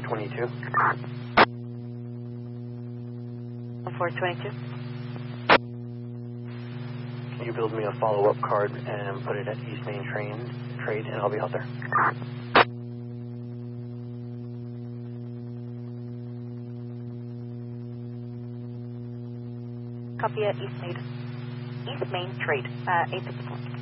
1422. 422. Can you build me a follow-up card and put it at East Main Trade, and I'll be out there. Copy at East Main Trade, 854.